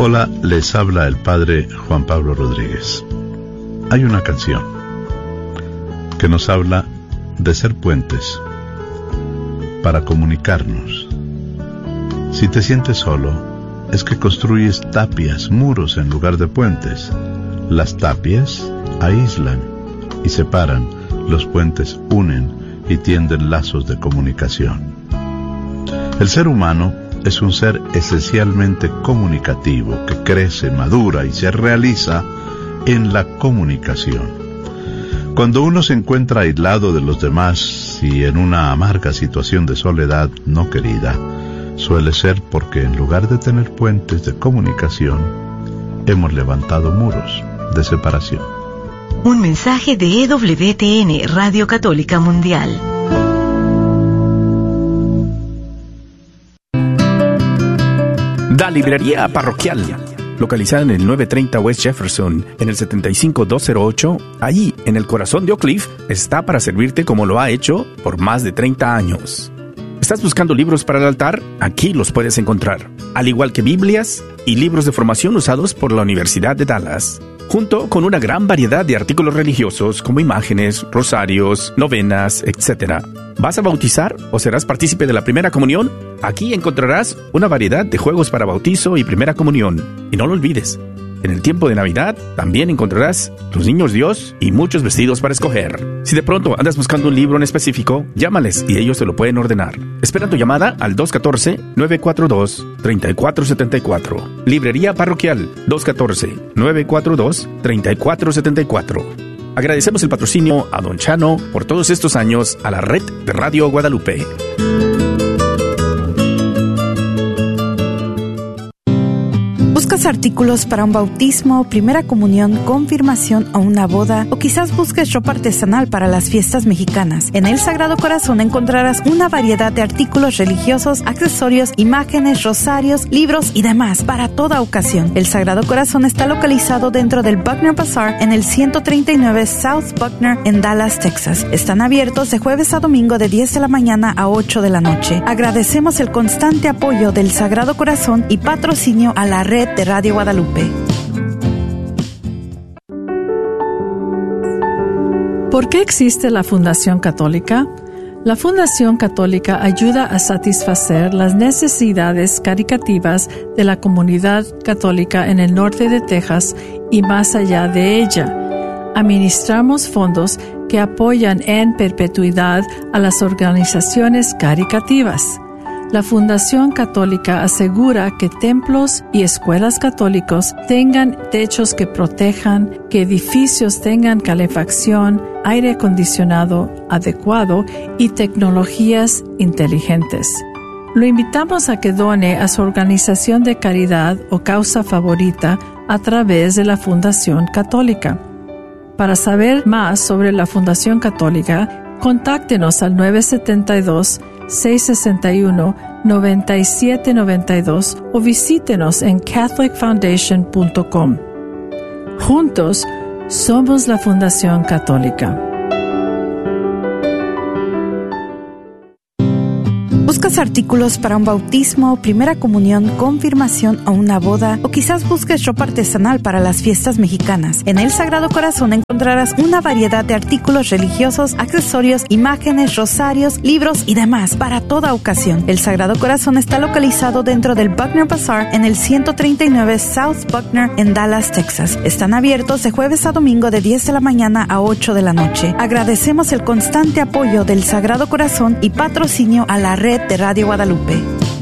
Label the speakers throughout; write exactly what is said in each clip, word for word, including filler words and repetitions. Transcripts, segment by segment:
Speaker 1: Hola, les habla el padre Juan Pablo Rodríguez. Hay una canción que nos habla de ser puentes para comunicarnos. Si te sientes solo, es que construyes tapias, muros en lugar de puentes. Las tapias aíslan y separan, los puentes unen y tienden lazos de comunicación. El ser humano es un ser esencialmente comunicativo que crece, madura y se realiza en la comunicación. Cuando uno se encuentra aislado de los demás y en una amarga situación de soledad no querida, suele ser porque en lugar de tener puentes de comunicación, hemos levantado muros de separación.
Speaker 2: Un mensaje de E W T N, Radio Católica Mundial.
Speaker 3: La librería parroquial, localizada en el novecientos treinta West Jefferson, en el setenta y cinco mil doscientos ocho, allí en el corazón de Oak Cliff, está para servirte como lo ha hecho por más de treinta años. ¿Estás buscando libros para el altar? Aquí los puedes encontrar, al igual que Biblias y libros de formación usados por la Universidad de Dallas, junto con una gran variedad de artículos religiosos como imágenes, rosarios, novenas, etcétera. ¿Vas a bautizar o serás partícipe de la primera comunión? Aquí encontrarás una variedad de juegos para bautizo y primera comunión. Y no lo olvides, en el tiempo de Navidad también encontrarás los niños Dios y muchos vestidos para escoger. Si de pronto andas buscando un libro en específico, llámales y ellos te lo pueden ordenar. Espera tu llamada al dos uno cuatro, nueve cuatro dos, tres cuatro siete cuatro. Librería Parroquial dos uno cuatro, nueve cuatro dos, tres cuatro siete cuatro. Agradecemos el patrocinio a Don Chano por todos estos años a la red de Radio Guadalupe.
Speaker 4: ¿Buscas artículos para un bautismo, primera comunión, confirmación o una boda? O quizás busques ropa artesanal para las fiestas mexicanas. En El Sagrado Corazón encontrarás una variedad de artículos religiosos, accesorios, imágenes, rosarios, libros y demás para toda ocasión. El Sagrado Corazón está localizado dentro del Buckner Bazaar en el ciento treinta y nueve South Buckner en Dallas, Texas. Están abiertos de jueves a domingo de diez de la mañana a ocho de la noche. Agradecemos el constante apoyo del Sagrado Corazón y patrocinio a la red de Radio Guadalupe.
Speaker 5: ¿Por qué existe la Fundación Católica? La Fundación Católica ayuda a satisfacer las necesidades caritativas de la comunidad católica en el norte de Texas y más allá de ella. Administramos fondos que apoyan en perpetuidad a las organizaciones caritativas. La Fundación Católica asegura que templos y escuelas católicos tengan techos que protejan, que edificios tengan calefacción, aire acondicionado adecuado y tecnologías inteligentes. Lo invitamos a que done a su organización de caridad o causa favorita a través de la Fundación Católica. Para saber más sobre la Fundación Católica, contáctenos al nueve siete dos, seis seis uno, nueve siete nueve dos o visítenos en catholic foundation punto com. Juntos, somos la Fundación Católica.
Speaker 4: ¿Buscas artículos para un bautismo, primera comunión, confirmación o una boda? O quizás busques ropa artesanal para las fiestas mexicanas. En El Sagrado Corazón encontrarás una variedad de artículos religiosos, accesorios, imágenes, rosarios, libros y demás para toda ocasión. El Sagrado Corazón está localizado dentro del Buckner Bazaar en el ciento treinta y nueve South Buckner en Dallas, Texas. Están abiertos de jueves a domingo de diez de la mañana a ocho de la noche. Agradecemos el constante apoyo del Sagrado Corazón y patrocinio a la red de Radio Guadalupe.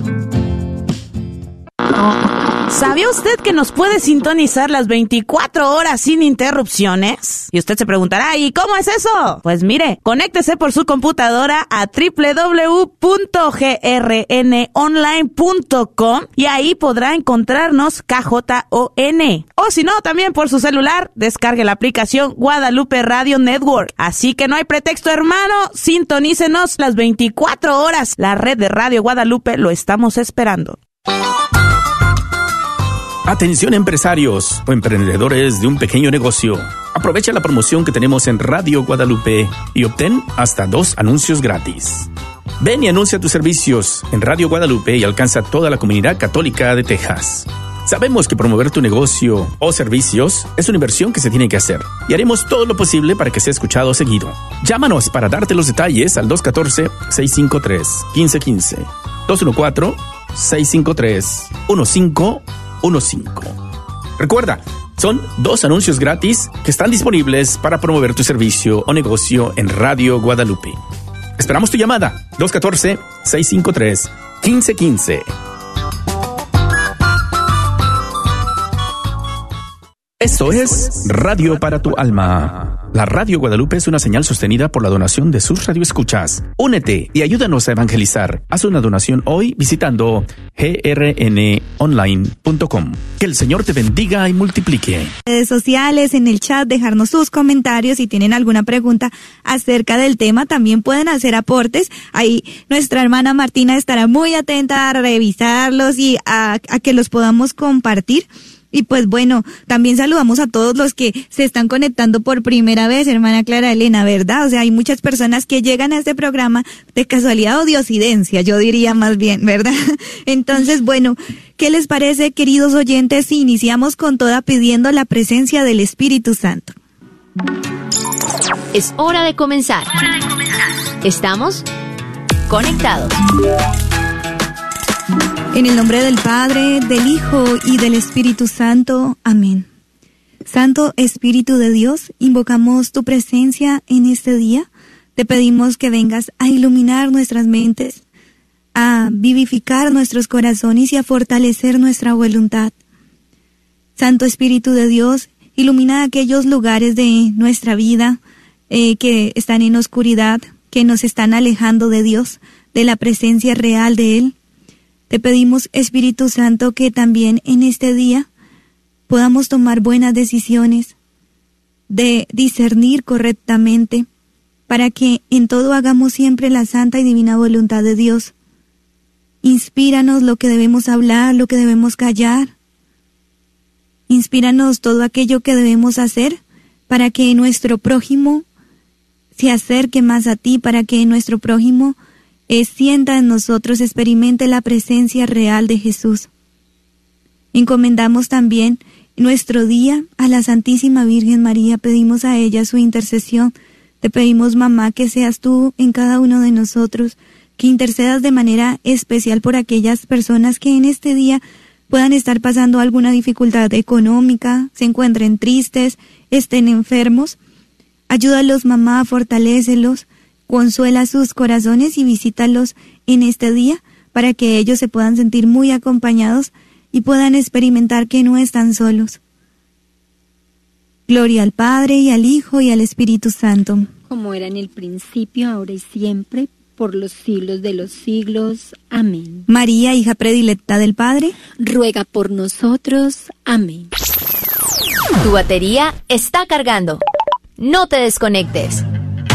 Speaker 6: ¿Sabía usted que nos puede sintonizar las veinticuatro horas sin interrupciones? Y usted se preguntará, ¿y cómo es eso? Pues mire, conéctese por su computadora a doble u doble u doble u punto g r n online punto com y ahí podrá encontrarnos K J O N. O si no, también por su celular, descargue la aplicación Guadalupe Radio Network. Así que no hay pretexto, hermano, sintonícenos las veinticuatro horas. La red de Radio Guadalupe lo estamos esperando.
Speaker 3: Atención empresarios o emprendedores de un pequeño negocio. Aprovecha la promoción que tenemos en Radio Guadalupe y obtén hasta dos anuncios gratis. Ven y anuncia tus servicios en Radio Guadalupe y alcanza toda la comunidad católica de Texas. Sabemos que promover tu negocio o servicios es una inversión que se tiene que hacer y haremos todo lo posible para que sea escuchado seguido. Llámanos para darte los detalles al dos uno cuatro, seis cinco tres, uno cinco uno cinco. dos uno cuatro, seis cinco tres, uno cinco uno cinco. Recuerda, son dos anuncios gratis que están disponibles para promover tu servicio o negocio en Radio Guadalupe. Esperamos tu llamada, dos uno cuatro, seis cinco tres, uno cinco uno cinco. Esto es Radio para tu Alma. La Radio Guadalupe es una señal sostenida por la donación de sus radioescuchas. Únete y ayúdanos a evangelizar. Haz una donación hoy visitando g r n online punto com. Que el Señor te bendiga y multiplique.
Speaker 7: Redes sociales, en el chat, dejarnos sus comentarios. Si tienen alguna pregunta acerca del tema, también pueden hacer aportes. Ahí nuestra hermana Martina estará muy atenta a revisarlos y a, a que los podamos compartir. Y pues bueno, también saludamos a todos los que se están conectando por primera vez, hermana Clara Elena, ¿verdad? O sea, hay muchas personas que llegan a este programa de casualidad o de occidencia, yo diría más bien, ¿verdad? Entonces, bueno, ¿qué les parece, queridos oyentes, si iniciamos con toda pidiendo la presencia del Espíritu Santo?
Speaker 8: Es hora de comenzar. Hora de comenzar. Estamos conectados.
Speaker 7: En el nombre del Padre, del Hijo y del Espíritu Santo. Amén. Santo Espíritu de Dios, invocamos tu presencia en este día. Te pedimos que vengas a iluminar nuestras mentes, a vivificar nuestros corazones y a fortalecer nuestra voluntad. Santo Espíritu de Dios, ilumina aquellos lugares de nuestra vida eh, que están en oscuridad, que nos están alejando de Dios, de la presencia real de Él. Te pedimos, Espíritu Santo, que también en este día podamos tomar buenas decisiones, de discernir correctamente, para que en todo hagamos siempre la santa y divina voluntad de Dios. Inspíranos lo que debemos hablar, lo que debemos callar. Inspíranos todo aquello que debemos hacer para que nuestro prójimo se acerque más a ti, para que nuestro prójimo Eh, sienta en nosotros, experimente la presencia real de Jesús. Encomendamos también nuestro día a la Santísima Virgen María, pedimos a ella su intercesión. Te pedimos, mamá, que seas tú en cada uno de nosotros, que intercedas de manera especial por aquellas personas que en este día puedan estar pasando alguna dificultad económica, se encuentren tristes, estén enfermos. Ayúdalos, mamá, fortalécelos. Consuela sus corazones y visítalos en este día para que ellos se puedan sentir muy acompañados y puedan experimentar que no están solos. Gloria al Padre y al Hijo y al Espíritu Santo.
Speaker 9: Como era en el principio, ahora y siempre, por los siglos de los siglos. Amén.
Speaker 7: María, hija predilecta del Padre,
Speaker 9: ruega por nosotros. Amén.
Speaker 8: Tu batería está cargando. No te desconectes.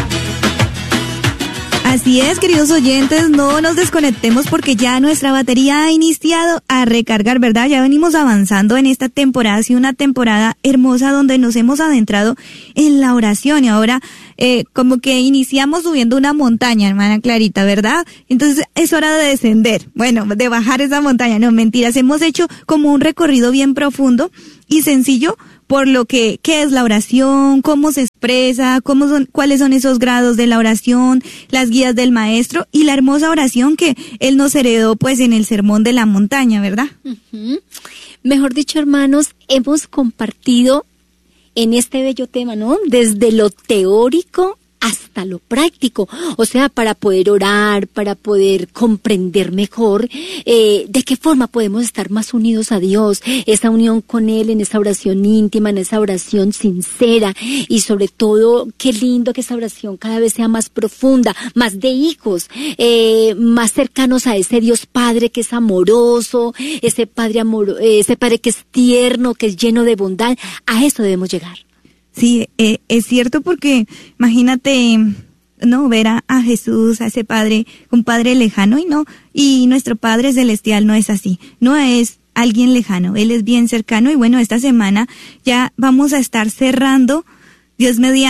Speaker 7: Así es, queridos oyentes, no nos desconectemos porque ya nuestra batería ha iniciado a recargar, ¿verdad? Ya venimos avanzando en esta temporada, ha sido una temporada hermosa donde nos hemos adentrado en la oración y ahora eh, como que iniciamos subiendo una montaña, hermana Clarita, ¿verdad? Entonces es hora de descender, bueno, de bajar esa montaña, no, mentiras, hemos hecho como un recorrido bien profundo y sencillo por lo que, qué es la oración, cómo se expresa, cómo son, cuáles son esos grados de la oración, las guías del maestro y la hermosa oración que él nos heredó pues en el Sermón de la Montaña, ¿verdad?
Speaker 9: Uh-huh. Mejor dicho, hermanos, hemos compartido en este bello tema, ¿no? Desde lo teórico hasta lo práctico, o sea, para poder orar, para poder comprender mejor eh, de qué forma podemos estar más unidos a Dios, esa unión con Él en esa oración íntima, en esa oración sincera y sobre todo, qué lindo que esa oración cada vez sea más profunda, más de hijos, eh, más cercanos a ese Dios Padre que es amoroso, ese Padre amor, ese Padre que es tierno, que es lleno de bondad. A eso debemos llegar.
Speaker 7: Sí, eh, es cierto porque imagínate, no, ver a, a Jesús, a ese Padre, un Padre lejano y no, y nuestro Padre Celestial no es así, no es alguien lejano, Él es bien cercano y bueno, esta semana ya vamos a estar cerrando, Dios mediante,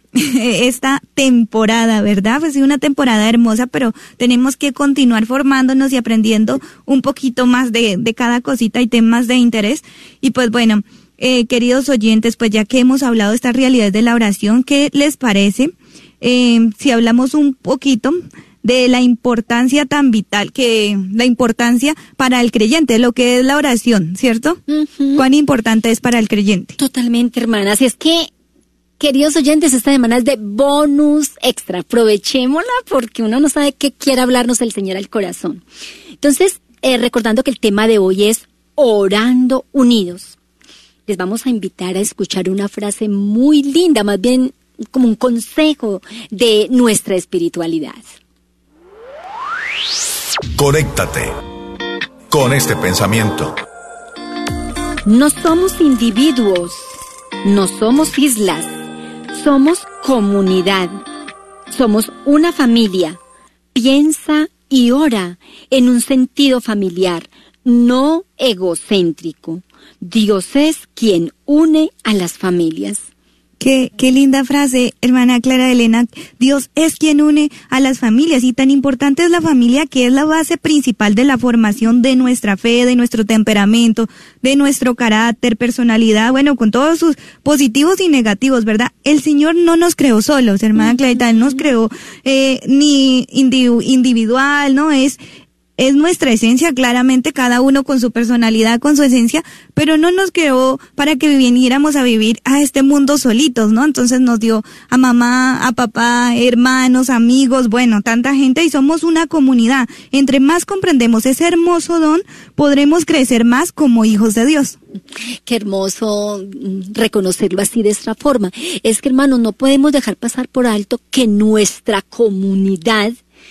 Speaker 7: esta temporada, ¿verdad? Pues sí, una temporada hermosa, pero tenemos que continuar formándonos y aprendiendo un poquito más de, de cada cosita y temas de interés. Y pues bueno, eh, queridos oyentes, pues ya que hemos hablado de estas realidades de la oración, ¿qué les parece? Eh, si hablamos un poquito de la importancia tan vital, que la importancia para el creyente, lo que es la oración, ¿cierto? Uh-huh. ¿Cuán importante es para el creyente?
Speaker 9: Totalmente, hermana. Así es que, queridos oyentes, esta semana es de bonus extra. Aprovechémosla porque uno no sabe qué quiere hablarnos el Señor al corazón. Entonces, eh, recordando que el tema de hoy es orando unidos, les vamos a invitar a escuchar una frase muy linda, más bien como un consejo de nuestra espiritualidad.
Speaker 10: Conéctate con este pensamiento.
Speaker 9: No somos individuos, no somos islas, somos comunidad, somos una familia. Piensa y ora en un sentido familiar, no egocéntrico. Dios es quien une a las familias.
Speaker 7: Qué, qué linda frase, hermana Clara Elena. Dios es quien une a las familias, y tan importante es la familia que es la base principal de la formación de nuestra fe, de nuestro temperamento, de nuestro carácter, personalidad, bueno, con todos sus positivos y negativos, ¿verdad? El Señor no nos creó solos, hermana Clarita, Él nos creó eh, ni individu- individual, ¿no? Es... Es nuestra esencia, claramente, cada uno con su personalidad, con su esencia, pero no nos creó para que viniéramos a vivir a este mundo solitos, ¿no? Entonces nos dio a mamá, a papá, hermanos, amigos, bueno, tanta gente, y somos una comunidad. Entre más comprendemos ese hermoso don, podremos crecer más como hijos de Dios.
Speaker 9: Qué hermoso reconocerlo así de esta forma. Es que, hermanos, no podemos dejar pasar por alto que nuestra comunidad,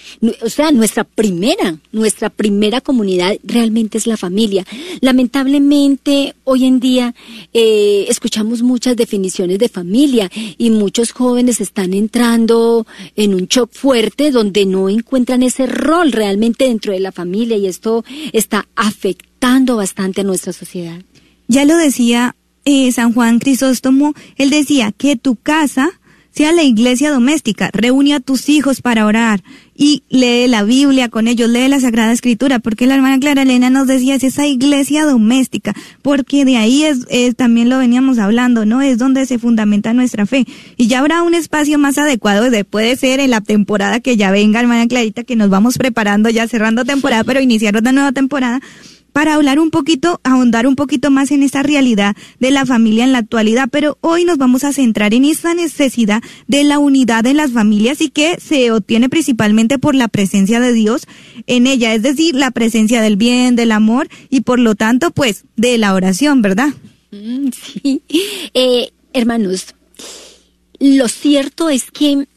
Speaker 9: o sea, nuestra primera, nuestra primera comunidad realmente es la familia. Lamentablemente, hoy en día eh, escuchamos muchas definiciones de familia y muchos jóvenes están entrando en un shock fuerte donde no encuentran ese rol realmente dentro de la familia, y esto está afectando bastante a nuestra sociedad.
Speaker 7: Ya lo decía eh, San Juan Crisóstomo, él decía que tu casa sea la iglesia doméstica, reúne a tus hijos para orar y lee la Biblia con ellos, lee la Sagrada Escritura, porque la hermana Clara Elena nos decía, es esa iglesia doméstica, porque de ahí es, es también lo veníamos hablando, ¿no? Es donde se fundamenta nuestra fe. Y ya habrá un espacio más adecuado, puede ser en la temporada que ya venga, hermana Clarita, que nos vamos preparando ya cerrando temporada, pero iniciar otra nueva temporada, para hablar un poquito, ahondar un poquito más en esa realidad de la familia en la actualidad, pero hoy nos vamos a centrar en esa necesidad de la unidad de las familias, y que se obtiene principalmente por la presencia de Dios en ella, es decir, la presencia del bien, del amor, y por lo tanto, pues, de la oración, ¿verdad?
Speaker 9: Mm, sí. Eh, hermanos, lo cierto es que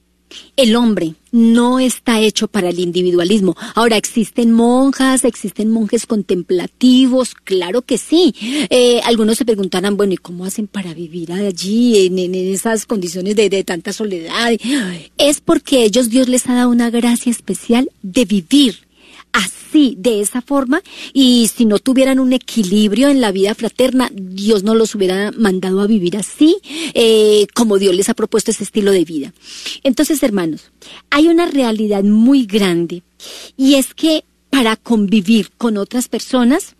Speaker 9: el hombre no está hecho para el individualismo. Ahora, ¿existen monjas, existen monjes contemplativos? Claro que sí. Eh, algunos se preguntarán, bueno, ¿y cómo hacen para vivir allí, en, en esas condiciones de, de tanta soledad? Es porque ellos, Dios les ha dado una gracia especial de vivir así, de esa forma, y si no tuvieran un equilibrio en la vida fraterna, Dios no los hubiera mandado a vivir así, eh, como Dios les ha propuesto ese estilo de vida. Entonces, hermanos, hay una realidad muy grande, y es que para convivir con otras personas,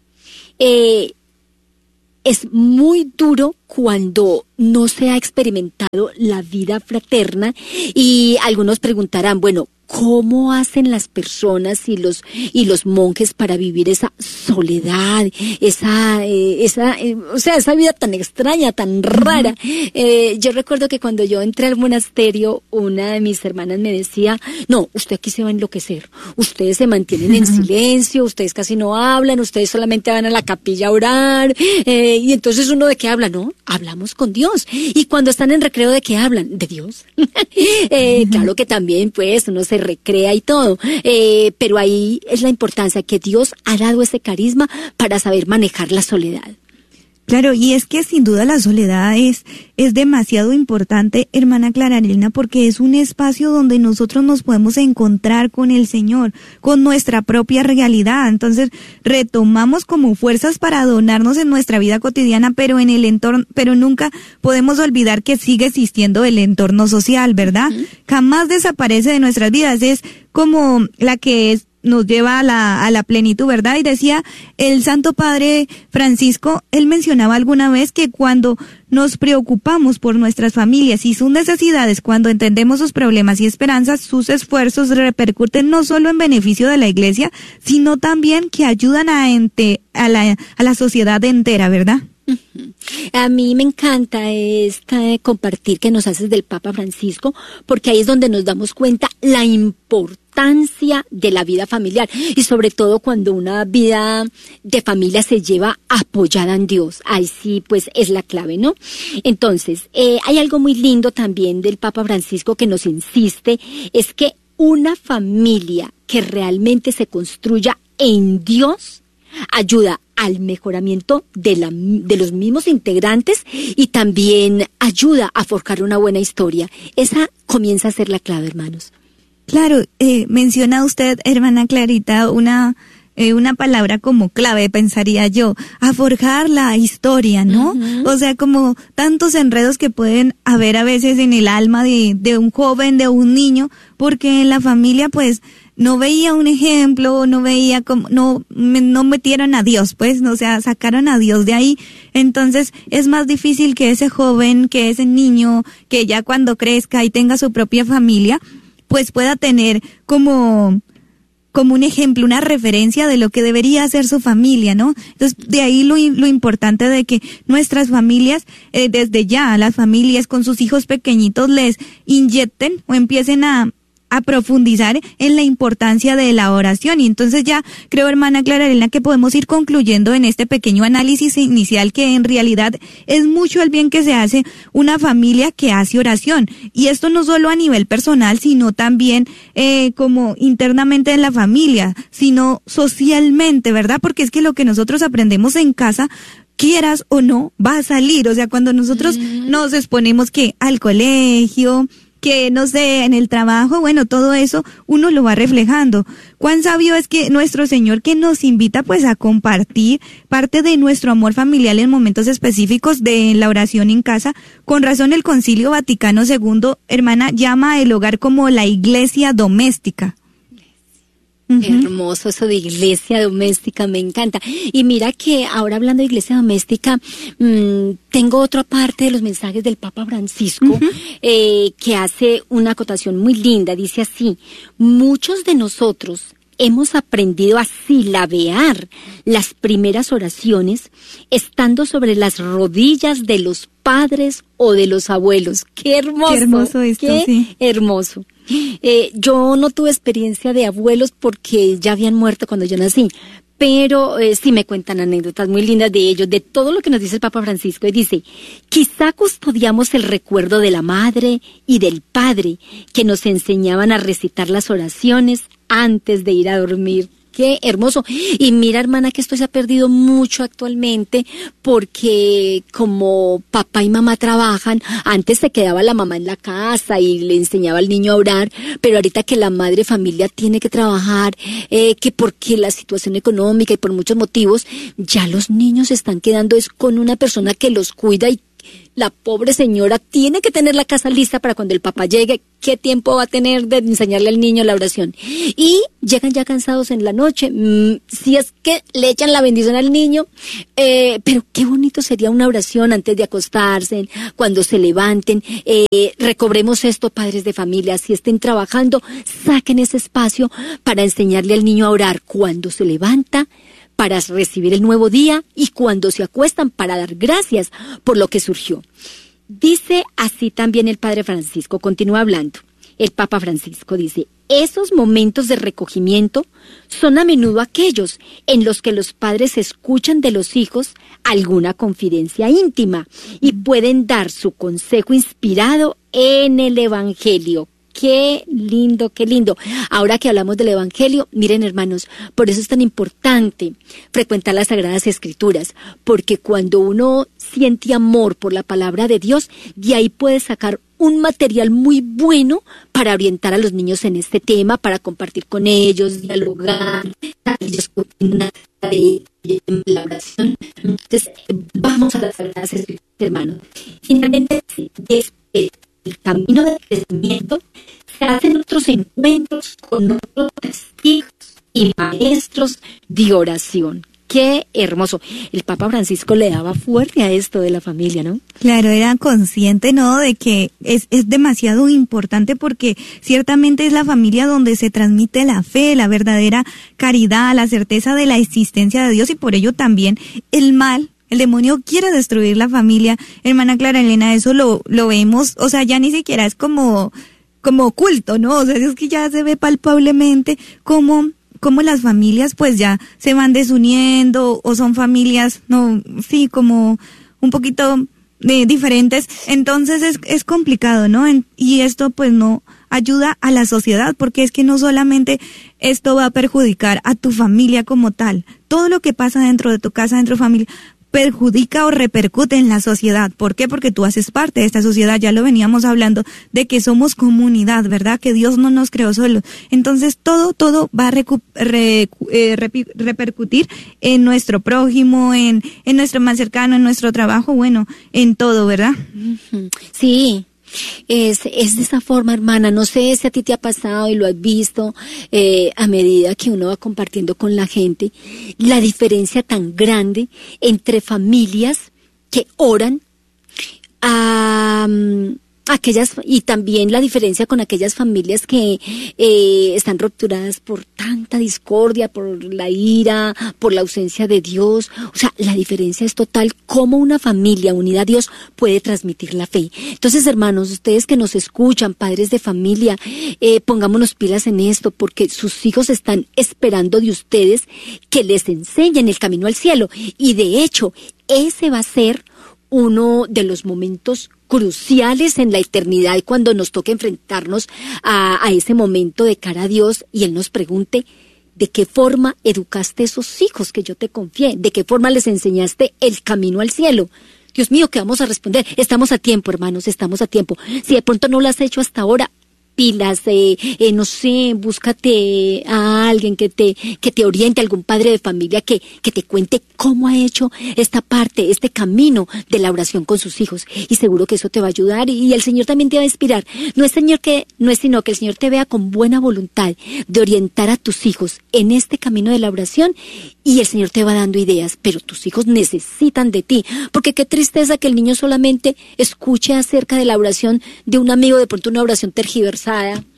Speaker 9: eh, es muy duro cuando no se ha experimentado la vida fraterna, y algunos preguntarán, bueno, ¿cómo hacen las personas y los y los monjes para vivir esa soledad, esa eh, esa eh, o sea, esa vida tan extraña, tan rara? Eh, yo recuerdo que cuando yo entré al monasterio, una de mis hermanas me decía, no, usted aquí se va a enloquecer, ustedes se mantienen en silencio, ustedes casi no hablan, ustedes solamente van a la capilla a orar, eh, y entonces uno, ¿de qué habla? No, hablamos con Dios. Y cuando están en recreo, ¿de qué hablan? De Dios. eh, claro que también, pues, uno se recrea y todo, eh, pero ahí es la importancia que Dios ha dado ese carisma para saber manejar la soledad.
Speaker 7: Claro, y es que sin duda la soledad es, es demasiado importante, hermana Clara Elena, porque es un espacio donde nosotros nos podemos encontrar con el Señor, con nuestra propia realidad. Entonces, retomamos como fuerzas para donarnos en nuestra vida cotidiana, pero en el entorno, pero nunca podemos olvidar que sigue existiendo el entorno social, ¿verdad? Uh-huh. Jamás desaparece de nuestras vidas, es como la que es nos lleva a la, a la plenitud, ¿verdad? Y decía el Santo Padre Francisco, él mencionaba alguna vez que cuando nos preocupamos por nuestras familias y sus necesidades, cuando entendemos sus problemas y esperanzas, sus esfuerzos repercuten no solo en beneficio de la Iglesia, sino también que ayudan a, ente, a, la, a la sociedad entera, ¿verdad?
Speaker 9: A mí me encanta este compartir que nos haces del Papa Francisco, porque ahí es donde nos damos cuenta la importancia de la vida familiar y sobre todo cuando una vida de familia se lleva apoyada en Dios. Ahí sí, pues es la clave, ¿no? Entonces, eh, hay algo muy lindo también del Papa Francisco que nos insiste, es que una familia que realmente se construya en Dios ayuda al mejoramiento de, la, de los mismos integrantes y también ayuda a forjar una buena historia. Esa comienza a ser la clave, hermanos.
Speaker 7: Claro, eh, menciona usted, hermana Clarita, una eh, una palabra como clave, pensaría yo, a forjar la historia, ¿no? Uh-huh. O sea, como tantos enredos que pueden haber a veces en el alma de, de un joven, de un niño, porque en la familia, pues, no veía un ejemplo, no veía como, no, no metieron a Dios, pues, no, o sea, sacaron a Dios de ahí. Entonces, es más difícil que ese joven, que ese niño, que ya cuando crezca y tenga su propia familia, pues pueda tener como, como un ejemplo, una referencia de lo que debería ser su familia, ¿no? Entonces, de ahí lo, lo importante de que nuestras familias, eh, desde ya, las familias con sus hijos pequeñitos les inyecten o empiecen a, a profundizar en la importancia de la oración. Y entonces ya creo, hermana Clara Elena, que podemos ir concluyendo en este pequeño análisis inicial que en realidad es mucho el bien que se hace una familia que hace oración. Y esto no solo a nivel personal, sino también eh, como internamente en la familia, sino socialmente, ¿verdad? Porque es que lo que nosotros aprendemos en casa, quieras o no, va a salir. O sea, cuando nosotros mm. nos exponemos que al colegio, que no sé, en el trabajo, bueno, todo eso uno lo va reflejando. Cuán sabio es que nuestro Señor, que nos invita pues a compartir parte de nuestro amor familiar en momentos específicos de la oración en casa. Con razón el Concilio Vaticano segundo, hermana, llama el hogar como la iglesia doméstica.
Speaker 9: Uh-huh. Hermoso eso de iglesia doméstica, me encanta. Y mira que ahora hablando de iglesia doméstica, mmm, tengo otra parte de los mensajes del Papa Francisco, uh-huh. eh, que hace una acotación muy linda. Dice así: muchos de nosotros hemos aprendido a silabear las primeras oraciones estando sobre las rodillas de los padres o de los abuelos. ¡Qué hermoso!
Speaker 7: ¡Qué hermoso esto!
Speaker 9: ¡Qué
Speaker 7: sí.
Speaker 9: hermoso! Eh, yo no tuve experiencia de abuelos porque ya habían muerto cuando yo nací, pero eh, sí me cuentan anécdotas muy lindas de ellos, de todo lo que nos dice el Papa Francisco. Y dice, quizá custodiamos el recuerdo de la madre y del padre que nos enseñaban a recitar las oraciones antes de ir a dormir. Qué hermoso. Y mira, hermana, que esto se ha perdido mucho actualmente porque como papá y mamá trabajan, antes se quedaba la mamá en la casa y le enseñaba al niño a orar, pero ahorita que la madre familia tiene que trabajar, eh, que porque la situación económica y por muchos motivos, ya los niños se están quedando es con una persona que los cuida y la pobre señora tiene que tener la casa lista para cuando el papá llegue. ¿Qué tiempo va a tener de enseñarle al niño la oración? Y llegan ya cansados en la noche. Mm, si es que le echan la bendición al niño, eh, pero qué bonito sería una oración antes de acostarse, cuando se levanten. Eh, recobremos esto, padres de familia. Si estén trabajando, saquen ese espacio para enseñarle al niño a orar cuando se levanta, para recibir el nuevo día y cuando se acuestan para dar gracias por lo que surgió. Dice así también el Padre Francisco, continúa hablando. El Papa Francisco dice, esos momentos de recogimiento son a menudo aquellos en los que los padres escuchan de los hijos alguna confidencia íntima y pueden dar su consejo inspirado en el Evangelio. Qué lindo, qué lindo. Ahora que hablamos del Evangelio, miren hermanos, por eso es tan importante frecuentar las Sagradas Escrituras, porque cuando uno siente amor por la palabra de Dios, de ahí puede sacar un material muy bueno para orientar a los niños en este tema, para compartir con ellos, dialogar, ellos una la oración. Entonces, vamos a las Sagradas Escrituras, hermanos. Finalmente, desde el camino del crecimiento, se hacen otros encuentros con otros testigos y maestros de oración. Qué hermoso. El Papa Francisco le daba fuerte a esto de la familia, ¿no?
Speaker 7: Claro, era consciente, ¿no?, de que es, es demasiado importante, porque ciertamente es la familia donde se transmite la fe, la verdadera caridad, la certeza de la existencia de Dios, y por ello también el mal, el demonio quiere destruir la familia. Hermana Clara Elena, eso lo, lo vemos, o sea, ya ni siquiera es como, como oculto, ¿no? O sea, es que ya se ve palpablemente cómo cómo las familias pues ya se van desuniendo, o son familias, no, sí, como un poquito de diferentes. Entonces es, es complicado, ¿no? En, y esto pues no ayuda a la sociedad, porque es que no solamente esto va a perjudicar a tu familia como tal, todo lo que pasa dentro de tu casa, dentro de familia, perjudica o repercute en la sociedad. ¿Por qué? Porque tú haces parte de esta sociedad. Ya lo veníamos hablando de que somos comunidad, ¿verdad? Que Dios no nos creó solos. Entonces todo, todo va a recu- re- eh, repi- repercutir en nuestro prójimo, en, en nuestro más cercano, en nuestro trabajo, bueno, en todo, ¿verdad?
Speaker 9: Sí. Es, es de esa forma, hermana. No sé si a ti te ha pasado y lo has visto eh, a medida que uno va compartiendo con la gente, la diferencia tan grande entre familias que oran a um, aquellas, y también la diferencia con aquellas familias que eh, están rupturadas por tanta discordia, por la ira, por la ausencia de Dios. O sea, la diferencia es total. Cómo una familia unida a Dios puede transmitir la fe. Entonces, hermanos, ustedes que nos escuchan, padres de familia, eh, pongámonos pilas en esto, porque sus hijos están esperando de ustedes que les enseñen el camino al cielo. Y de hecho, ese va a ser uno de los momentos cruciales en la eternidad, cuando nos toque enfrentarnos a, a ese momento de cara a Dios y Él nos pregunte: ¿de qué forma educaste a esos hijos que yo te confié? ¿De qué forma les enseñaste el camino al cielo? Dios mío, ¿qué vamos a responder? Estamos a tiempo, hermanos, estamos a tiempo. Si de pronto no lo has hecho hasta ahora, pilas, eh, eh, no sé, búscate a alguien que te que te oriente, algún padre de familia que, que te cuente cómo ha hecho esta parte, este camino de la oración con sus hijos, y seguro que eso te va a ayudar, y, y el Señor también te va a inspirar. No es Señor que no es sino que el Señor te vea con buena voluntad de orientar a tus hijos en este camino de la oración, y el Señor te va dando ideas, pero tus hijos necesitan de ti, porque qué tristeza que el niño solamente escuche acerca de la oración de un amigo, de pronto una oración tergiversada,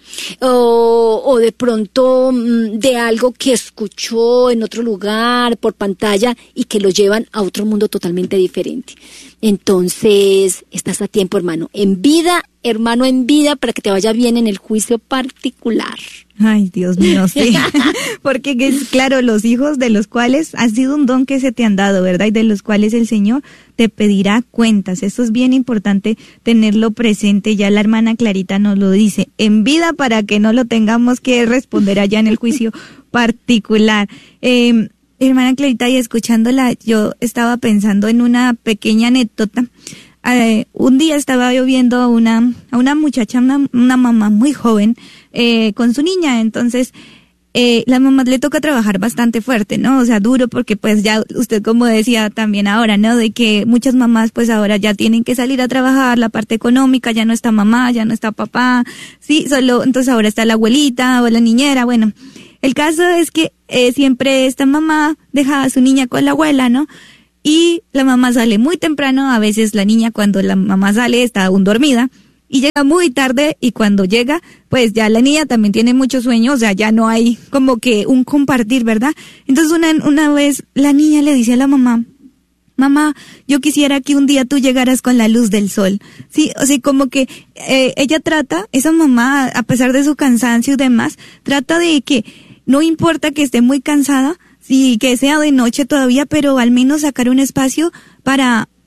Speaker 9: o, o de pronto mmm, de algo que escuchó en otro lugar, por pantalla, y que lo llevan a otro mundo totalmente diferente. Entonces, estás a tiempo, hermano, en vida, hermano, en vida, para que te vaya bien en el juicio particular.
Speaker 7: Ay, Dios mío, sí. Porque es claro, los hijos de los cuales ha sido un don que se te han dado, ¿verdad? Y de los cuales el Señor te pedirá cuentas. Esto es bien importante tenerlo presente. Ya la hermana Clarita nos lo dice, en vida, para que no lo tengamos que responder allá en el juicio particular. Eh, hermana Clarita, y escuchándola, yo estaba pensando en una pequeña anécdota. Eh, un día estaba yo viendo a una, a una muchacha, una, una mamá muy joven, eh, con su niña. Entonces, eh, la mamá le toca trabajar bastante fuerte, ¿no? O sea, duro, porque pues ya usted, como decía también ahora, ¿no? De que muchas mamás pues ahora ya tienen que salir a trabajar, la parte económica, ya no está mamá, ya no está papá, sí, solo, entonces ahora está la abuelita o la niñera. Bueno, el caso es que eh, siempre esta mamá deja a su niña con la abuela, ¿no? Y la mamá sale muy temprano, a veces la niña cuando la mamá sale está aún dormida, y llega muy tarde, y cuando llega, pues ya la niña también tiene mucho sueño, o sea, ya no hay como que un compartir, ¿verdad? Entonces una, una vez la niña le dice a la mamá: mamá, yo quisiera que un día tú llegaras con la luz del sol. Sí, o sea, como que eh, ella trata, esa mamá, a pesar de su cansancio y demás, trata de que no importa que esté muy cansada, sí, que sea de noche todavía, pero al menos sacar un espacio para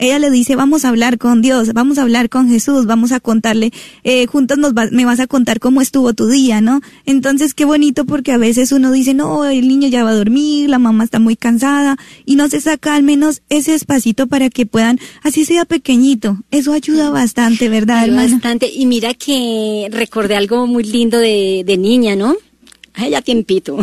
Speaker 7: ella le dice, vamos a hablar con Dios, vamos a hablar con Jesús, vamos a contarle, eh, juntos nos va, me vas a contar cómo estuvo tu día, ¿no? Entonces, qué bonito, porque a veces uno dice, no, el niño ya va a dormir, la mamá está muy cansada, y no se saca al menos ese espacito para que puedan, así sea pequeñito. Eso ayuda bastante, ¿verdad, hermana?
Speaker 9: Bastante. Y mira que recordé algo muy lindo de, de niña, ¿no? Ay, ya tiempito.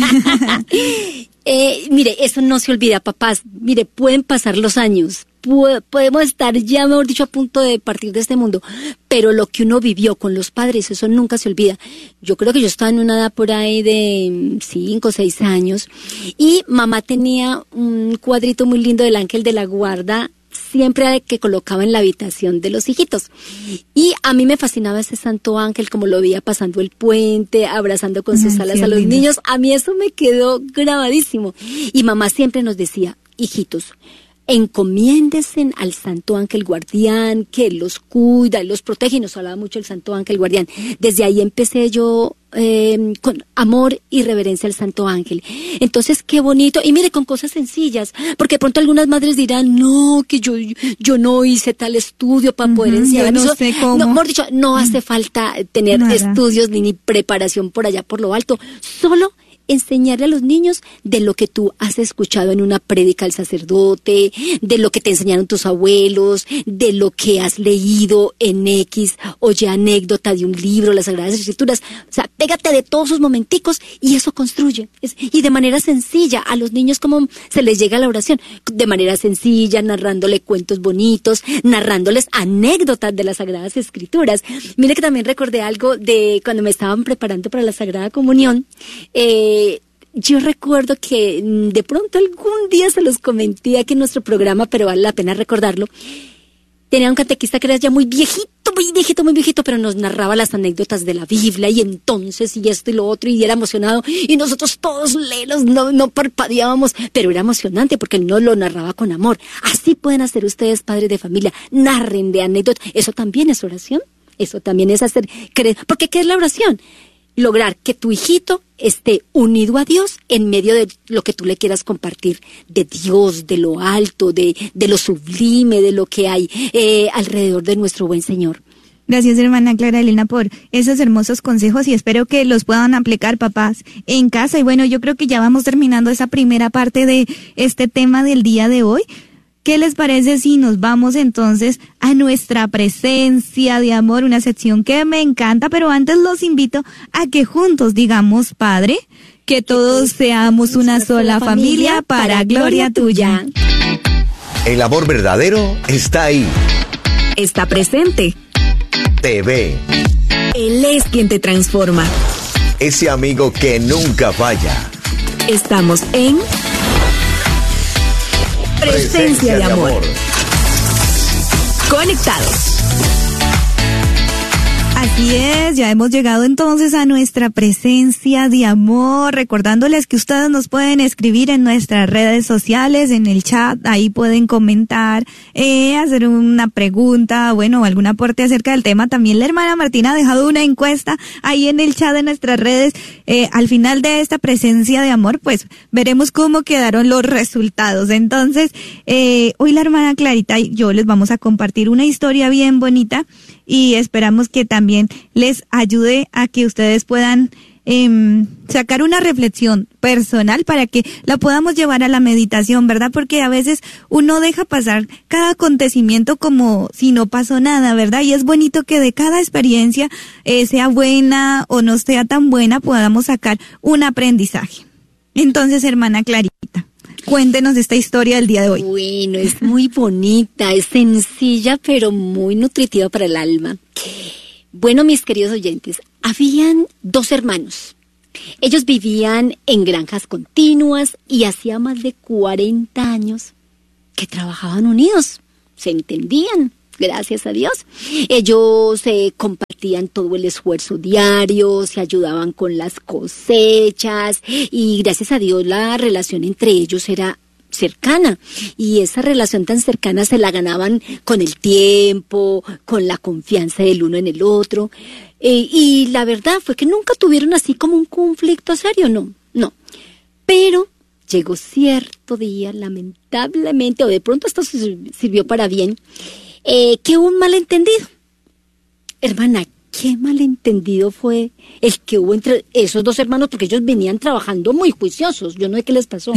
Speaker 9: eh, mire, eso no se olvida, papás. Mire, pueden pasar los años. Podemos estar ya, mejor dicho, a punto de partir de este mundo, pero lo que uno vivió con los padres, eso nunca se olvida. Yo creo que yo estaba en una edad por ahí de cinco o seis años, y mamá tenía un cuadrito muy lindo del ángel de la guarda, siempre que colocaba en la habitación de los hijitos. Y a mí me fascinaba ese santo ángel, como lo veía pasando el puente, abrazando con sus alas a los lindo. niños. A mí eso me quedó grabadísimo. Y mamá siempre nos decía, hijitos, encomiéndesen al santo ángel guardián, que los cuida y los protege, y nos hablaba mucho el santo ángel guardián. Desde ahí empecé yo eh, con amor y reverencia al santo ángel. Entonces, qué bonito, y mire, con cosas sencillas, porque de pronto algunas madres dirán, no, que yo yo no hice tal estudio para uh-huh, poder enseñar.
Speaker 7: No sé cómo.
Speaker 9: No, mejor dicho, no hace falta tener Nada. estudios ni, ni preparación por allá por lo alto, solo enseñarle a los niños de lo que tú has escuchado en una prédica al sacerdote, de lo que te enseñaron tus abuelos, de lo que has leído en X, oye anécdota de un libro, las Sagradas Escrituras. O sea, pégate de todos esos momenticos y eso construye. Es, y de manera sencilla, a los niños como se les llega la oración, de manera sencilla, narrándole cuentos bonitos, narrándoles anécdotas de las Sagradas Escrituras. Mira que también recordé algo de cuando me estaban preparando para la Sagrada Comunión. Eh, Yo recuerdo que de pronto algún día se los comenté aquí en nuestro programa, pero vale la pena recordarlo. Tenía un catequista que era ya muy viejito, muy viejito, muy viejito, pero nos narraba las anécdotas de la Biblia, y entonces, y esto y lo otro, y era emocionado, y nosotros todos lelos, no, no parpadeábamos, pero era emocionante porque él nos lo narraba con amor. Así pueden hacer ustedes, padres de familia, narren de anécdotas. Eso también es oración, eso también es hacer creer, porque ¿qué es la oración? Lograr que tu hijito esté unido a Dios en medio de lo que tú le quieras compartir, de Dios, de lo alto, de, de lo sublime, de lo que hay eh, alrededor de nuestro buen Señor.
Speaker 7: Gracias, hermana Clara Elena, por esos hermosos consejos, y espero que los puedan aplicar papás en casa. Y bueno, yo creo que ya vamos terminando esa primera parte de este tema del día de hoy. ¿Qué les parece si nos vamos entonces a nuestra presencia de amor, una sección que me encanta? Pero antes los invito a que juntos digamos, Padre, que todos seamos una sola familia para gloria tuya.
Speaker 11: El amor verdadero está ahí.
Speaker 2: Está presente.
Speaker 11: Te ve.
Speaker 2: Él es quien te transforma.
Speaker 11: Ese amigo que nunca falla.
Speaker 2: Estamos en Presencia, Presencia de, amor. de amor. Conectados.
Speaker 7: Así es, ya hemos llegado entonces a nuestra presencia de amor, recordándoles que ustedes nos pueden escribir en nuestras redes sociales, en el chat, ahí pueden comentar, eh, hacer una pregunta, bueno, algún aporte acerca del tema. También la hermana Martina ha dejado una encuesta ahí en el chat de nuestras redes. Eh, al final de esta presencia de amor, pues veremos cómo quedaron los resultados. Entonces, eh, hoy la hermana Clarita y yo les vamos a compartir una historia bien bonita, y esperamos que también les ayude a que ustedes puedan eh, sacar una reflexión personal para que la podamos llevar a la meditación, ¿verdad? Porque a veces uno deja pasar cada acontecimiento como si no pasó nada, ¿verdad? Y es bonito que de cada experiencia, eh, sea buena o no sea tan buena, podamos sacar un aprendizaje. Entonces, hermana Clarita, cuéntenos esta historia del día de hoy.
Speaker 9: Bueno, es muy bonita, es sencilla, pero muy nutritiva para el alma. Bueno, mis queridos oyentes, habían dos hermanos. Ellos vivían en granjas continuas y hacía más de cuarenta años que trabajaban unidos. Se entendían, gracias a Dios. Ellos se eh, compartían todo el esfuerzo diario, se ayudaban con las cosechas y gracias a Dios la relación entre ellos era cercana, y esa relación tan cercana se la ganaban con el tiempo, con la confianza del uno en el otro, eh, y la verdad fue que nunca tuvieron así como un conflicto serio, no, no, pero llegó cierto día, lamentablemente, o de pronto esto sirvió para bien, eh, que hubo un malentendido. Hermana, ¿qué malentendido fue el que hubo entre esos dos hermanos? Porque ellos venían trabajando muy juiciosos. Yo no sé qué les pasó.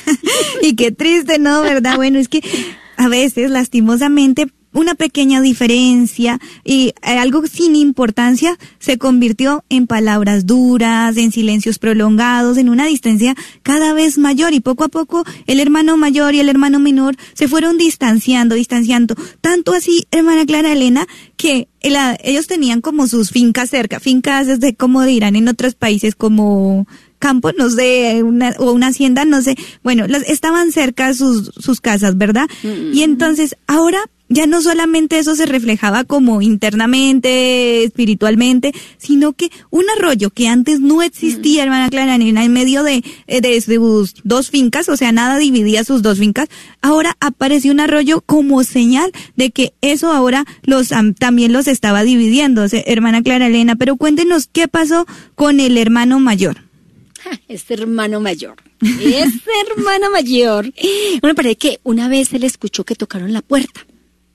Speaker 7: Y qué triste, ¿no? ¿Verdad? Bueno, es que a veces, lastimosamente, una pequeña diferencia y algo sin importancia se convirtió en palabras duras, en silencios prolongados, en una distancia cada vez mayor, y poco a poco el hermano mayor y el hermano menor se fueron distanciando, distanciando, tanto así, hermana Clara Elena, que la, ellos tenían como sus fincas cerca, fincas desde, como dirán en otros países, como campo, no sé, una, o una hacienda, no sé, bueno, las, estaban cerca sus, sus casas, ¿verdad? Mm-hmm. Y entonces, ahora ya no solamente eso se reflejaba como internamente, espiritualmente, sino que un arroyo que antes no existía, mm. hermana Clara Elena, en medio de, de sus dos fincas, o sea, nada dividía sus dos fincas, ahora apareció un arroyo como señal de que eso ahora los um, también los estaba dividiendo, o sea, hermana Clara Elena. Pero cuéntenos qué pasó con el hermano mayor.
Speaker 9: Este hermano mayor, este hermano mayor, me parece que una vez él escuchó que tocaron la puerta.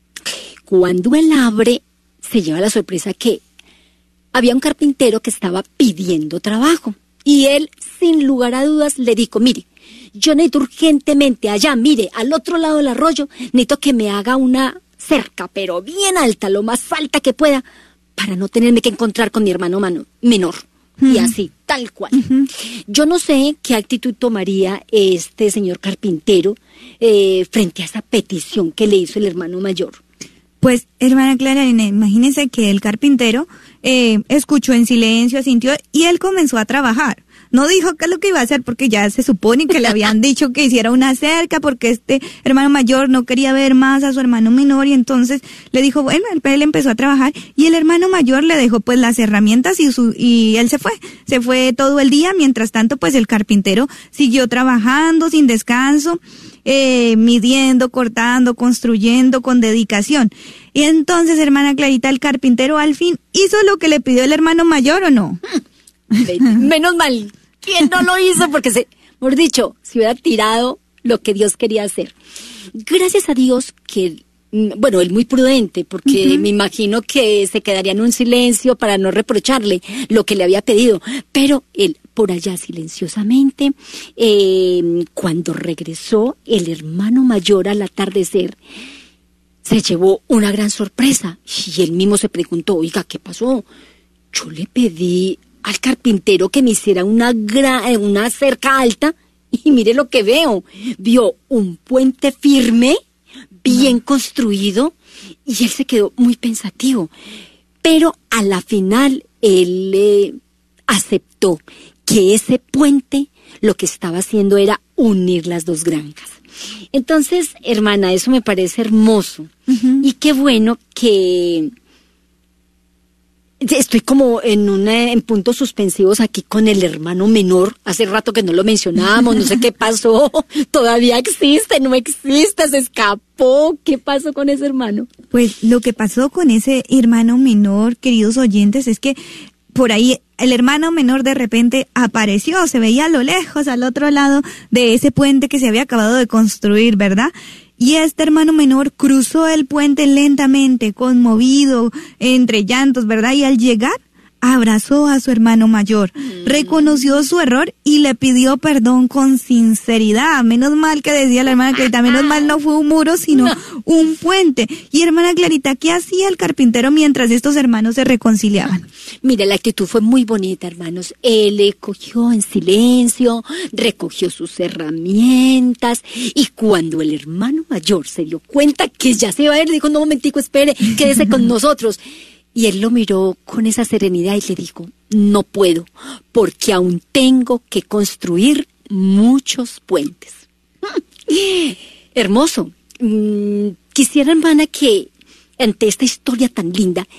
Speaker 9: Cuando él abre, se lleva la sorpresa que había un carpintero que estaba pidiendo trabajo. Y él, sin lugar a dudas, le dijo, mire, yo necesito urgentemente allá, mire, al otro lado del arroyo, necesito que me haga una cerca, pero bien alta, lo más alta que pueda, para no tenerme que encontrar con mi hermano mano, menor. Y así, tal cual. Uh-huh. Yo no sé qué actitud tomaría este señor carpintero eh, frente a esa petición que le hizo el hermano mayor.
Speaker 7: Pues, hermana Clara, imagínense que el carpintero eh, escuchó en silencio, asintió y él comenzó a trabajar. No dijo qué es lo que iba a hacer porque ya se supone que le habían dicho que hiciera una cerca porque este hermano mayor no quería ver más a su hermano menor y entonces le dijo, bueno, él empezó a trabajar y el hermano mayor le dejó pues las herramientas y su y él se fue, se fue todo el día. Mientras tanto pues el carpintero siguió trabajando sin descanso, eh, midiendo, cortando, construyendo con dedicación. Y entonces, hermana Clarita, el carpintero al fin hizo lo que le pidió el hermano mayor, ¿o no?
Speaker 9: Menos mal. ¿Quién no lo hizo? Porque, se, por dicho, se hubiera tirado lo que Dios quería hacer. Gracias a Dios que, bueno, él muy prudente, porque uh-huh. me imagino que se quedaría en un silencio para no reprocharle lo que le había pedido. Pero él, por allá silenciosamente, eh, cuando regresó el hermano mayor al atardecer, se llevó una gran sorpresa. Y él mismo se preguntó, oiga, ¿qué pasó? Yo le pedí al carpintero que me hiciera una, gra- una cerca alta y mire lo que veo. Vio un puente firme, bien no. construido, y él se quedó muy pensativo. Pero a la final él eh, aceptó que ese puente lo que estaba haciendo era unir las dos granjas. Entonces, hermana, eso me parece hermoso. Uh-huh. Y qué bueno que estoy como en una, en puntos suspensivos aquí con el hermano menor. Hace rato que no lo mencionábamos, no sé qué pasó. Todavía existe, no existe, se escapó. ¿Qué pasó con ese hermano?
Speaker 7: Pues lo que pasó con ese hermano menor, queridos oyentes, es que por ahí el hermano menor de repente apareció, se veía a lo lejos, al otro lado de ese puente que se había acabado de construir, ¿verdad? Y este hermano menor cruzó el puente lentamente, conmovido, entre llantos, ¿verdad? Y al llegar, abrazó a su hermano mayor, mm. reconoció su error y le pidió perdón con sinceridad. Menos mal que decía la hermana Clarita, menos mal no fue un muro, sino no. un puente. Y hermana Clarita, ¿qué hacía el carpintero mientras estos hermanos se reconciliaban?
Speaker 9: Mira, la actitud fue muy bonita, hermanos. Él le cogió en silencio, recogió sus herramientas, y cuando el hermano mayor se dio cuenta que ya se iba a ir, dijo, no, momentico, espere, quédese con nosotros. Y él lo miró con esa serenidad y le dijo, no puedo, porque aún tengo que construir muchos puentes. Hermoso. Mm, quisiera, hermana, que ante esta historia tan linda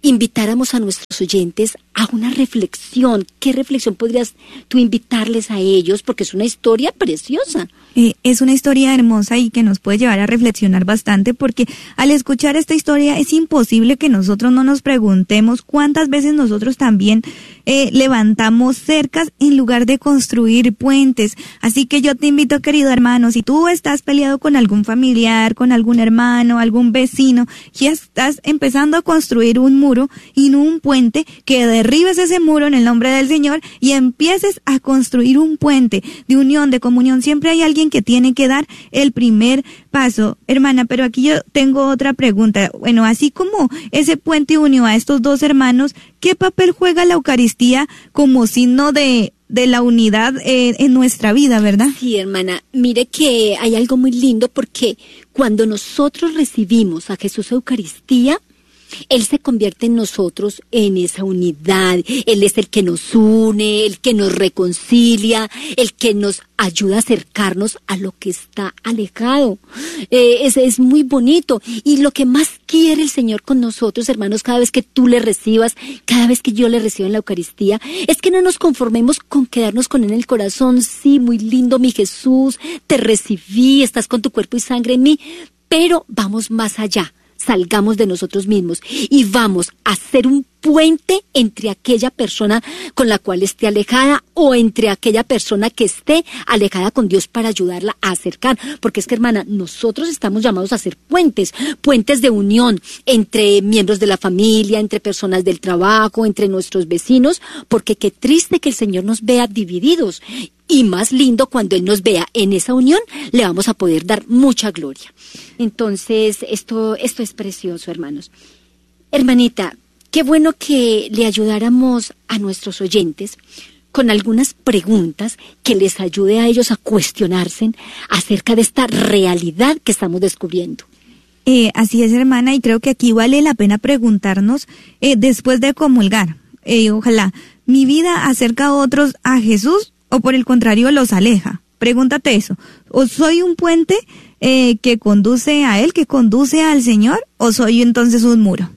Speaker 9: invitáramos a nuestros oyentes a una reflexión. ¿Qué reflexión podrías tú invitarles a ellos? Porque es una historia preciosa.
Speaker 7: Eh, es una historia hermosa y que nos puede llevar a reflexionar bastante, porque al escuchar esta historia es imposible que nosotros no nos preguntemos cuántas veces nosotros también eh, levantamos cercas en lugar de construir puentes. Así que yo te invito, querido hermano, si tú estás peleado con algún familiar, con algún hermano, algún vecino, y estás empezando a construir un muro y no un puente, que derribes ese muro en el nombre del Señor y empieces a construir un puente de unión, de comunión. Siempre hay alguien que tiene que dar el primer paso, hermana, pero aquí yo tengo otra pregunta. Bueno, así como ese puente unió a estos dos hermanos, ¿qué papel juega la Eucaristía como signo de, de la unidad eh, en nuestra vida, verdad?
Speaker 9: Sí, hermana, mire que hay algo muy lindo, porque cuando nosotros recibimos a Jesús Eucaristía, Él se convierte en nosotros en esa unidad. Él es el que nos une, el que nos reconcilia, el que nos ayuda a acercarnos a lo que está alejado. Eh, es, es muy bonito. Y lo que más quiere el Señor con nosotros, hermanos, cada vez que tú le recibas, cada vez que yo le recibo en la Eucaristía, es que no nos conformemos con quedarnos con Él en el corazón. Sí, muy lindo, mi Jesús, te recibí, estás con tu cuerpo y sangre en mí, pero vamos más allá. Salgamos de nosotros mismos y vamos a hacer un puente entre aquella persona con la cual esté alejada, o entre aquella persona que esté alejada con Dios, para ayudarla a acercar. Porque es que, hermana, nosotros estamos llamados a hacer puentes, puentes de unión entre miembros de la familia, entre personas del trabajo, entre nuestros vecinos, porque qué triste que el Señor nos vea divididos. Y más lindo cuando Él nos vea en esa unión, le vamos a poder dar mucha gloria. Entonces, esto, esto es precioso, hermanos. Hermanita, qué bueno que le ayudáramos a nuestros oyentes con algunas preguntas que les ayude a ellos a cuestionarse acerca de esta realidad que estamos descubriendo.
Speaker 7: Eh, así es, hermana, y creo que aquí vale la pena preguntarnos eh, después de comulgar. Eh, ojalá, ¿mi vida acerca a otros a Jesús o por el contrario los aleja? Pregúntate eso. ¿O soy un puente eh, que conduce a Él, que conduce al Señor, o soy entonces un muro?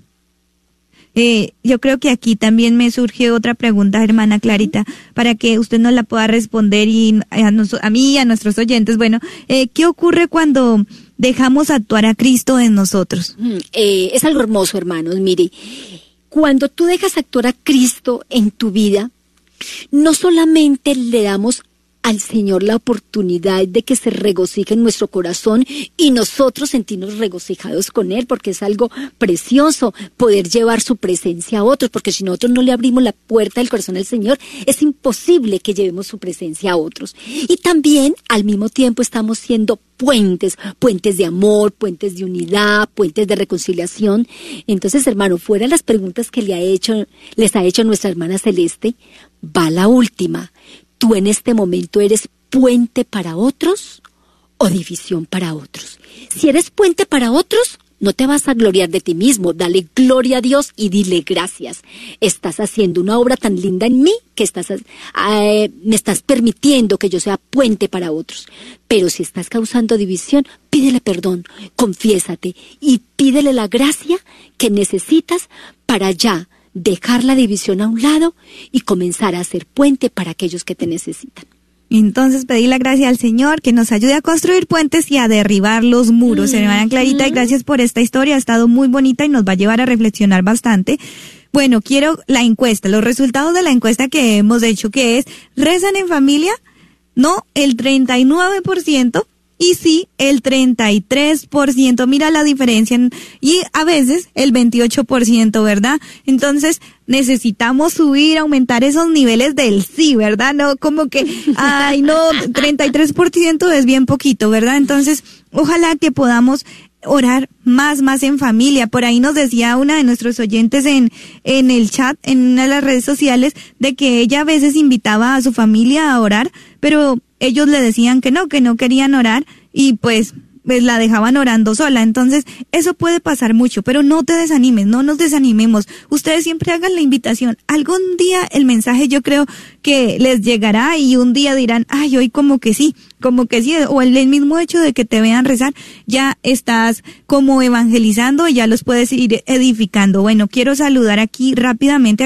Speaker 7: Eh, yo creo que aquí también me surge otra pregunta, hermana Clarita, para que usted nos la pueda responder, y a, nos, a mí y a nuestros oyentes. Bueno, eh, ¿qué ocurre cuando dejamos actuar a Cristo en nosotros?
Speaker 9: Mm, eh, es algo hermoso, hermanos. Mire, cuando tú dejas actuar a Cristo en tu vida, no solamente le damos al Señor la oportunidad de que se regocije en nuestro corazón y nosotros sentirnos regocijados con Él, porque es algo precioso poder llevar su presencia a otros, porque si nosotros no le abrimos la puerta del corazón al Señor, es imposible que llevemos su presencia a otros. Y también al mismo tiempo estamos siendo puentes, puentes de amor, puentes de unidad, puentes de reconciliación. Entonces, hermano, fuera las preguntas que le ha hecho, les ha hecho nuestra hermana Celeste, va la última. ¿Tú en este momento eres puente para otros o división para otros? Si eres puente para otros, no te vas a gloriar de ti mismo. Dale gloria a Dios y dile gracias. Estás haciendo una obra tan linda en mí que estás, eh, me estás permitiendo que yo sea puente para otros. Pero si estás causando división, pídele perdón, confiésate y pídele la gracia que necesitas para ya dejar la división a un lado y comenzar a hacer puente para aquellos que te necesitan.
Speaker 7: Entonces pedí la gracia al Señor que nos ayude a construir puentes y a derribar los muros. Mm, hermana Clarita, mm. gracias por esta historia, ha estado muy bonita y nos va a llevar a reflexionar bastante. Bueno, quiero la encuesta, los resultados de la encuesta que hemos hecho, que es, ¿rezan en familia? No, el treinta y nueve por ciento. Y sí, el treinta y tres por ciento, mira la diferencia, y a veces el veintiocho por ciento, ¿verdad? Entonces necesitamos subir, aumentar esos niveles del sí, ¿verdad? No, como que, ay, no, treinta y tres por ciento es bien poquito, ¿verdad? Entonces, ojalá que podamos orar más, más en familia. Por ahí nos decía una de nuestros oyentes en, en el chat, en una de las redes sociales, de que ella a veces invitaba a su familia a orar, pero ellos le decían que no, que no querían orar, y pues pues la dejaban orando sola. Entonces, eso puede pasar mucho, pero no te desanimes, no nos desanimemos. Ustedes siempre hagan la invitación. Algún día el mensaje yo creo que les llegará y un día dirán, ay, hoy como que sí, como que sí, o el mismo hecho de que te vean rezar, ya estás como evangelizando y ya los puedes ir edificando. Bueno, quiero saludar aquí rápidamente